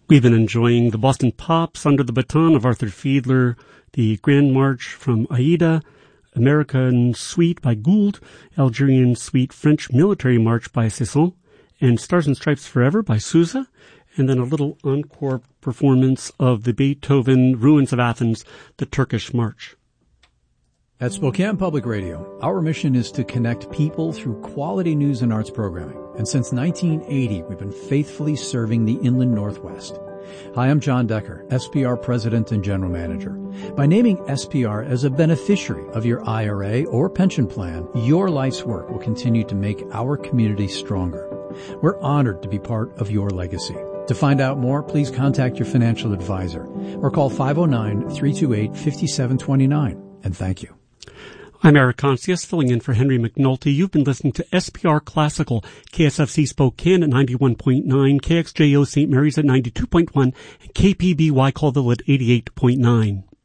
We've been enjoying the Boston Pops, Under the Baton of Arthur Fiedler, the Grand March from Aida, American Suite by Gould, Algerian Suite French Military March by Cesson, and Stars and Stripes Forever by Sousa, and then a little encore performance of the Beethoven Ruins of Athens, the Turkish March. At Spokane Public Radio, our mission is to connect people through quality news and arts programming. And since 1980, we've been faithfully serving the Inland Northwest. Hi, I'm John Decker, SPR President and General Manager. By naming SPR as a beneficiary of your IRA or pension plan, your life's work will continue to make our community stronger. We're honored to be part of your legacy. To find out more, please contact your financial advisor or call 509-328-5729. And thank you. I'm Eric Concius, filling in for Henry McNulty. You've been listening to SPR Classical, KSFC Spokane at 91.9, KXJO St. Mary's at 92.1, and KPBY Colville at 88.9.